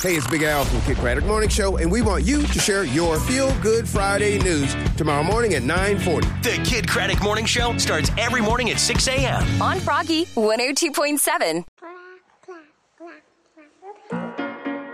Hey, it's Big Al from Kid Craddock Morning Show, and we want you to share your Feel Good Friday news tomorrow morning at 9:40. The Kid Craddock Morning Show starts every morning at 6 a.m. on Froggy 102.7.